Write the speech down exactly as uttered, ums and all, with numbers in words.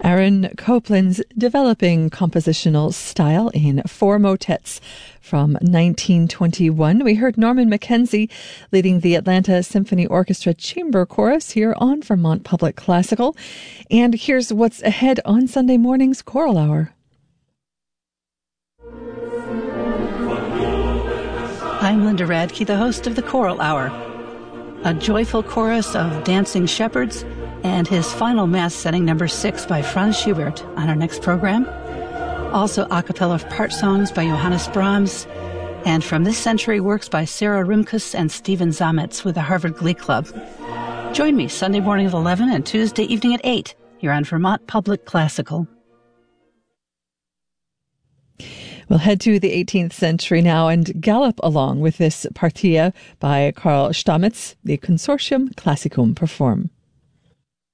Aaron Copland's developing compositional style in four motets from nineteen twenty-one. We heard Norman Mackenzie leading the Atlanta Symphony Orchestra Chamber Chorus here on Vermont Public Classical. And here's what's ahead on Sunday morning's Choral Hour. I'm Linda Radke, the host of the Choral Hour. A joyful chorus of dancing shepherds and his final mass setting, number six, by Franz Schubert, on our next program. Also a cappella part songs by Johannes Brahms, and from this century, works by Sarah Rimkus and Stephen Zametz with the Harvard Glee Club. Join me Sunday morning at eleven and Tuesday evening at eight here on Vermont Public Classical. We'll head to the eighteenth century now and gallop along with this Partia by Karl Stamitz, the Consortium Classicum perform.